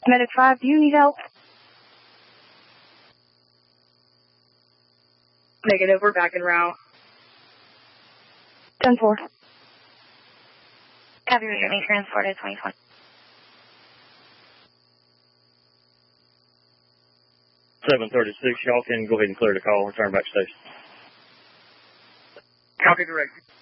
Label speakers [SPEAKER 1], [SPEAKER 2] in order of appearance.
[SPEAKER 1] Medic 5, do you need help?
[SPEAKER 2] Negative, we're back en route.
[SPEAKER 1] 10-4.
[SPEAKER 3] Copy, we're getting transported 2020.
[SPEAKER 4] 736, y'all can go ahead and clear the call. Return back to station.
[SPEAKER 2] Copy, direct.